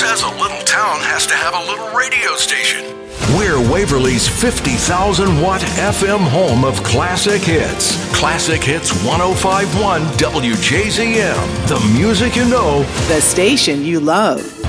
says a little town has to have a little radio station? We're Waverly's 50,000-watt FM home of classic hits. Classic Hits 105.1 WJZM. The music you know. The station you love.